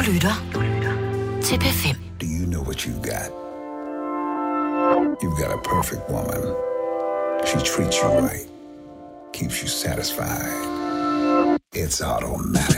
lytter til P5. Do you know what you got? You've got a perfect woman. She treats you right. Keeps you satisfied. It's automatic.